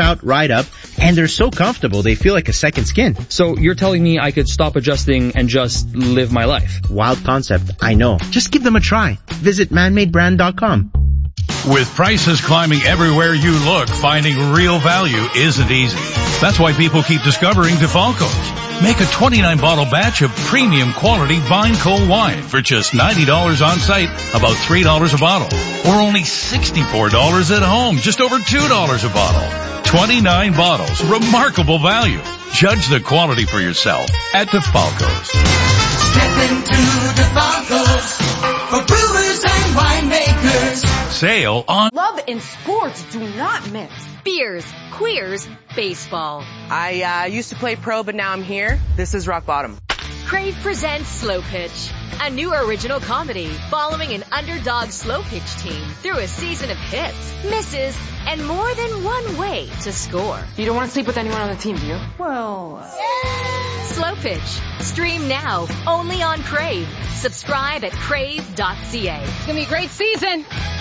out, ride up, and they're so comfortable they feel like a second skin. So you're telling me I could stop adjusting and just live my life? Wild concept, I know. Just give them a try. Visit manmadebrand.com. With prices climbing everywhere you look, finding real value isn't easy. That's why people keep discovering DeFalco's. Make a 29-bottle batch of premium quality Vineco wine for just $90 on site, about $3 a bottle. Or only $64 at home, just over $2 a bottle. 29 bottles, remarkable value. Judge the quality for yourself at DeFalco's. Step into DeFalco's for brewers and winemakers. Sale on Love and sports do not mix. Beers, queers, baseball. I used to play pro, but now I'm here. This is rock bottom. Crave presents Slow Pitch, a new original comedy following an underdog slow pitch team through a season of hits, misses, and more than one way to score. You don't want to sleep with anyone on the team, do you? Well, Slow Pitch. Stream now, only on Crave. Subscribe at crave.ca. It's going to be a great season.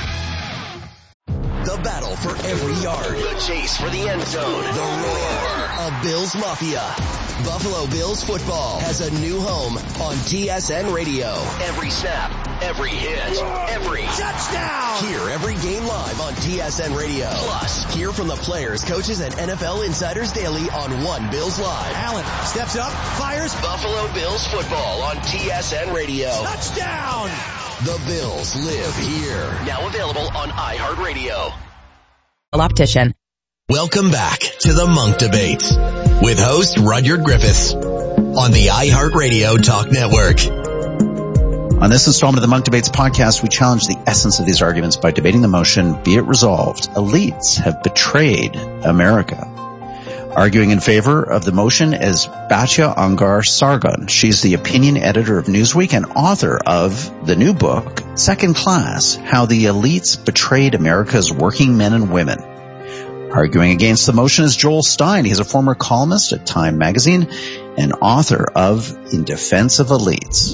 The battle for every yard. The chase for the end zone. The roar of Bills Mafia. Buffalo Bills football has a new home on TSN Radio. Every snap, every hit, every touchdown. Hear every game live on TSN Radio. Plus, hear from the players, coaches, and NFL insiders daily on One Bills Live. Allen steps up, fires. Buffalo Bills football on TSN Radio. Touchdown! The Bills live here. Now available on iHeartRadio. Optician. Welcome back to the Monk Debates with host Rudyard Griffiths on the iHeartRadio Talk Network. On this installment of the Monk Debates podcast, we challenge the essence of these arguments by debating the motion, be it resolved, elites have betrayed America. Arguing in favor of the motion is Batya Ungar-Sargon. She's the opinion editor of Newsweek and author of the new book, Second Class, How the Elites Betrayed America's Working Men and Women. Arguing against the motion is Joel Stein. He's a former columnist at Time Magazine and author of In Defense of Elites.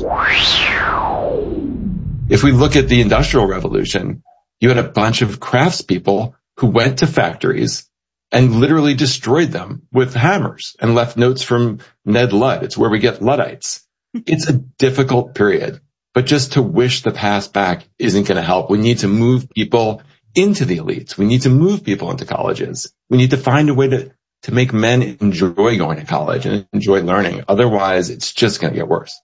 If we look at the Industrial Revolution, you had a bunch of craftspeople who went to factories and literally destroyed them with hammers and left notes from Ned Ludd. It's where we get Luddites. It's a difficult period, but just to wish the past back isn't going to help. We need to move people into the elites. We need to move people into colleges. We need to find a way to make men enjoy going to college and enjoy learning. Otherwise, it's just going to get worse.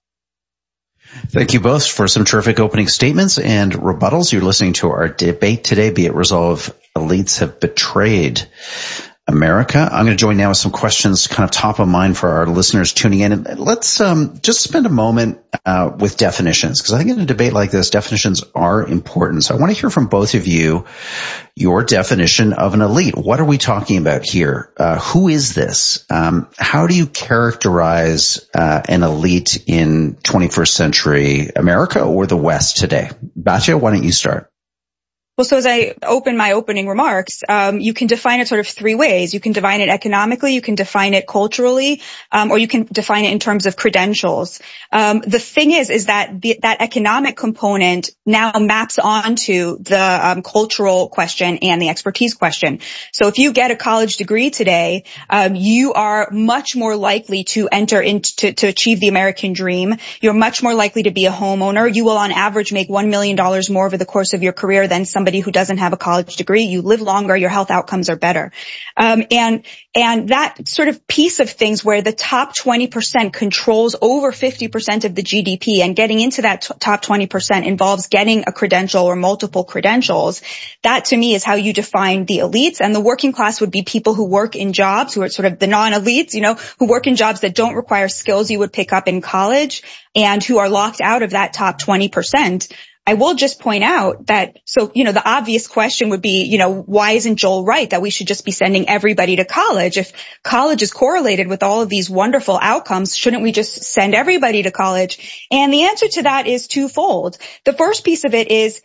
Thank you both for some terrific opening statements and rebuttals. You're listening to our debate today, be it resolved, elites have betrayed America. I'm going to join now with some questions kind of top of mind for our listeners tuning in. And let's just spend a moment with definitions, because I think in a debate like this, definitions are important. So I want to hear from both of you your definition of an elite. What are we talking about here? Who is this? How do you characterize an elite in 21st century America or the West today? Batya, why don't you start? Well, so as I open my opening remarks, you can define it sort of three ways. You can define it economically, you can define it culturally, or you can define it in terms of credentials. The thing is that that economic component now maps onto the cultural question and the expertise question. So if you get a college degree today, you are much more likely to enter into to achieve the American dream. You're much more likely to be a homeowner. You will on average make $1 million more over the course of your career than somebody who doesn't have a college degree. You live longer, your health outcomes are better. And that sort of piece of things where the top 20% controls over 50% of the GDP, and getting into that top 20% involves getting a credential or multiple credentials. That to me is how you define the elites. And the working class would be people who work in jobs, who are sort of the non-elites, who work in jobs that don't require skills you would pick up in college and who are locked out of that top 20%. I will just point out that, the obvious question would be, why isn't Joel right that we should just be sending everybody to college? If college is correlated with all of these wonderful outcomes, shouldn't we just send everybody to college? And the answer to that is twofold. The first piece of it is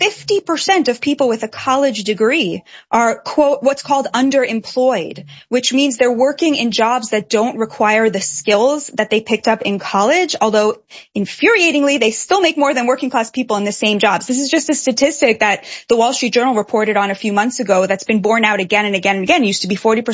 50% of people with a college degree are, quote, what's called underemployed, which means they're working in jobs that don't require the skills that they picked up in college, although infuriatingly, they still make more than working class people in the same jobs. This is just a statistic that the Wall Street Journal reported on a few months ago that's been borne out again and again and again. It used to be 40%